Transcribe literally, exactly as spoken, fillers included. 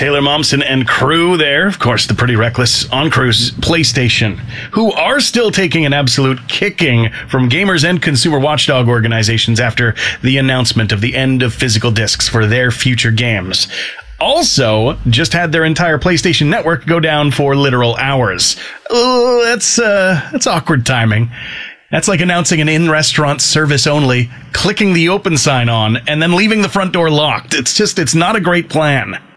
Taylor Momsen and crew there. Of course, the Pretty Reckless on Crew's PlayStation, who are still taking an absolute kicking from gamers and consumer watchdog organizations after the announcement of the end of physical discs for their future games. Also, just had their entire PlayStation Network go down for literal hours. Oh, that's, uh, that's awkward timing. That's like announcing an in-restaurant service only, clicking the open sign on, and then leaving the front door locked. It's just, it's not a great plan.